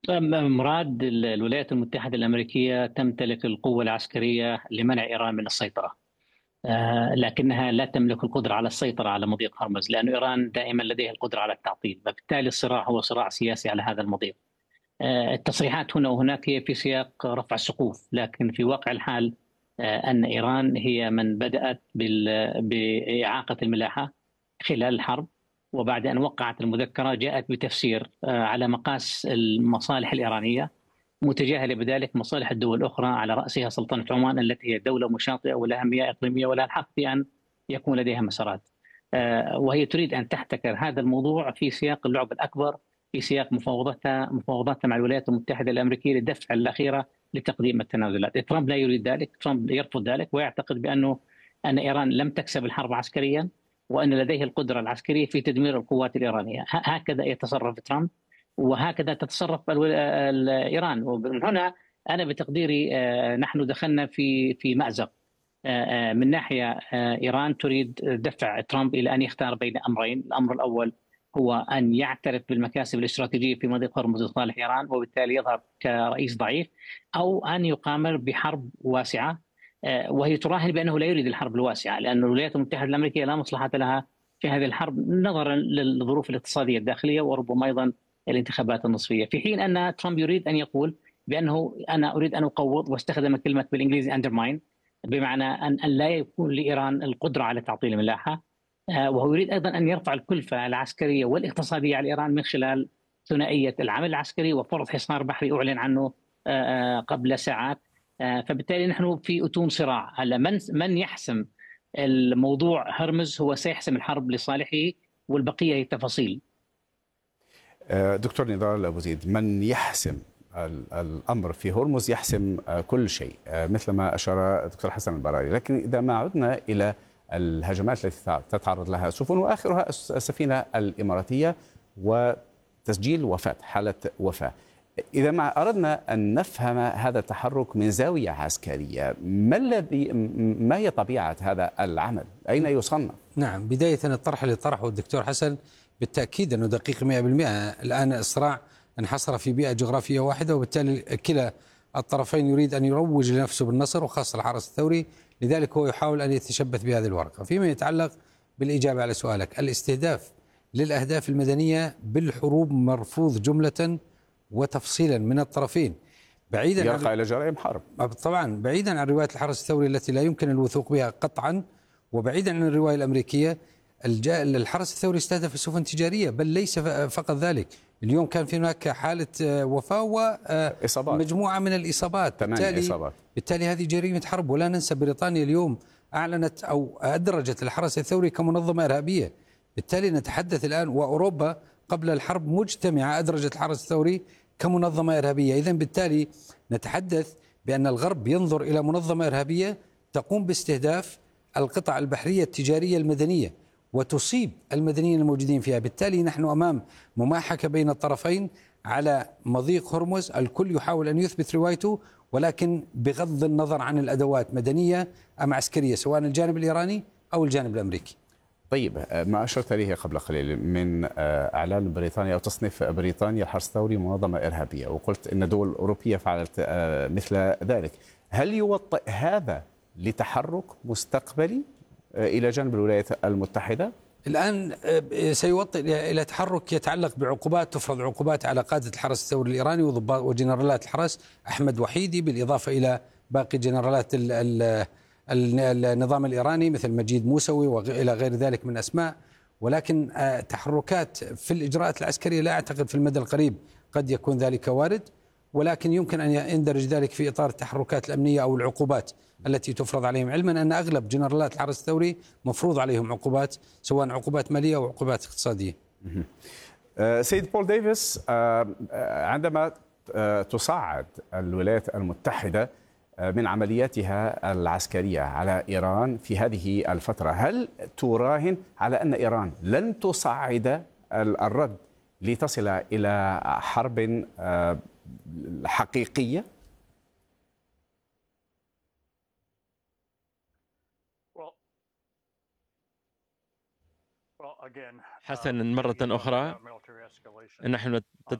مراد الولايات المتحدة الأمريكية تمتلك القوة العسكرية لمنع إيران من السيطرة. لكنها لا تملك القدرة على السيطرة على مضيق هرمز، لأن إيران دائما لديها القدرة على التعطيل، فبالتالي الصراع هو صراع سياسي على هذا المضيق. التصريحات هنا وهناك هي في سياق رفع السقوف، لكن في واقع الحال أن إيران هي من بدأت بإعاقة الملاحة خلال الحرب، وبعد أن وقعت المذكرة جاءت بتفسير على مقاس المصالح الإيرانية، متجاهلة بذلك مصالح الدول الأخرى، على رأسها سلطنة عمان التي هي دولة مشاطئة ولها مياه إقليمية ولها الحق في أن يكون لديها مسارات. وهي تريد أن تحتكر هذا الموضوع في سياق اللعب الأكبر، في سياق مفاوضاتها مع الولايات المتحدة الأمريكية لدفع الأخيرة لتقديم التنازلات. ترامب لا يريد ذلك، ترامب يرفض ذلك ويعتقد أن إيران لم تكسب الحرب عسكريا، وأن لديه القدرة العسكرية في تدمير القوات الإيرانية. هكذا يتصرف ترامب، وهكذا تتصرف إيران. ومن هنا أنا بتقديري نحن دخلنا في مأزق. من ناحية إيران تريد دفع ترامب إلى أن يختار بين أمرين. الأمر الأول هو أن يعترف بالمكاسب الاستراتيجية في مضيق هرمز لصالح إيران، وبالتالي يظهر كرئيس ضعيف، أو أن يقامر بحرب واسعة. وهي تراهن بأنه لا يريد الحرب الواسعة، لأن الولايات المتحدة الأمريكية لا مصلحة لها في هذه الحرب نظرا للظروف الاقتصادية الداخلية، وربما أيضا الانتخابات النصفية، في حين أن ترامب يريد أن يقول بأنه أنا أريد أن أقوض، واستخدم كلمة بالإنجليزي undermine، بمعنى أن لا يكون لإيران القدرة على تعطيل الملاحة. وهو يريد أيضا أن يرفع الكلفة العسكرية والاقتصادية على إيران من خلال ثنائية العمل العسكري وفرض حصار بحري أعلن عنه قبل ساعات. فبالتالي نحن في أتون صراع على من يحسم الموضوع. هرمز هو سيحسم الحرب لصالحه، والبقية هي تفاصيل. دكتور نضال أبو زيد، من يحسم الأمر في هرمز يحسم كل شيء، مثل ما أشار دكتور حسن البراري. لكن إذا ما عدنا إلى الهجمات التي تتعرض لها السفن، وآخرها السفينة الإماراتية وتسجيل وفاة، حالة وفاة، إذا ما أردنا أن نفهم هذا التحرك من زاوية عسكرية، ما هي طبيعة هذا العمل؟ أين يصنف؟ نعم، بداية الطرح اللي طرحه الدكتور حسن بالتأكيد أنه دقيق 100%. الآن الصراع انحصر في بيئة جغرافية واحدة، وبالتالي كلا الطرفين يريد أن يروج لنفسه بالنصر، وخاصة الحرس الثوري، لذلك هو يحاول أن يتشبث بهذه الورقة. فيما يتعلق بالإجابة على سؤالك، الاستهداف للأهداف المدنية بالحروب مرفوض جملة وتفصيلا من الطرفين، بعيدا يرقى إلى جرائم حرب. طبعا بعيدا عن رواية الحرس الثوري التي لا يمكن الوثوق بها قطعا، وبعيدا عن الرواية الأمريكية. الحرس الثوري استهدف السفن تجارية، بل ليس فقط ذلك. اليوم كان في هناك حالة وفاة ومجموعة من الإصابات، بالتالي هذه جريمة حرب. ولا ننسى بريطانيا اليوم أعلنت أو أدرجت الحرس الثوري كمنظمة إرهابية. بالتالي نتحدث الآن، وأوروبا قبل الحرب مجتمعة أدرجت الحرس الثوري كمنظمة إرهابية. إذن بالتالي نتحدث بأن الغرب ينظر إلى منظمة إرهابية تقوم باستهداف القطع البحرية التجارية المدنية وتصيب المدنيين الموجودين فيها. بالتالي نحن أمام مماحكة بين الطرفين على مضيق هرمز، الكل يحاول أن يثبت روايته، ولكن بغض النظر عن الأدوات، مدنية أم عسكرية، سواء الجانب الإيراني أو الجانب الأمريكي. طيب، ما أشرت إليه قبل قليل من إعلان بريطانيا أو تصنيف بريطانيا الحرس الثوري منظمة إرهابية، وقلت أن دول أوروبية فعلت مثل ذلك، هل يوطئ هذا لتحرك مستقبلي إلى جانب الولايات المتحدة؟ الآن سيوطئ إلى تحرك يتعلق بعقوبات، تفرض عقوبات على قادة الحرس الثوري الإيراني وضباط وجنرالات الحرس، أحمد وحيدي، بالإضافة إلى باقي جنرالات النظام الإيراني مثل مجيد موسوي وإلى غير ذلك من أسماء. ولكن تحركات في الإجراءات العسكرية لا أعتقد في المدى القريب قد يكون ذلك وارد، ولكن يمكن أن يندرج ذلك في إطار التحركات الأمنية أو العقوبات التي تفرض عليهم، علما أن أغلب جنرالات الحرس الثوري مفروض عليهم عقوبات، سواء عقوبات مالية أو عقوبات اقتصادية. سيد بول ديفيس، عندما تصعد الولايات المتحدة من عملياتها العسكرية على إيران في هذه الفترة، هل تراهن على أن إيران لن تصعد الرد لتصل إلى حرب حقيقية؟ حسنا، مرة أخرى نحن